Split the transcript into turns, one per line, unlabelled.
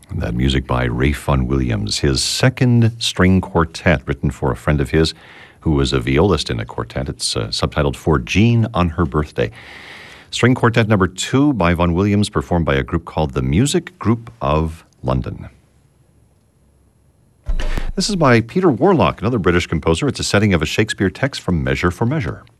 That music by Ralph Vaughan Williams, his second string quartet written for a friend of his who was a violist in a quartet. It's subtitled For Jean on Her Birthday. String Quartet number 2 by Vaughan Williams, performed by a group called the Music Group of London. This is by Peter Warlock, another British composer. It's a setting of a Shakespeare text from Measure for Measure.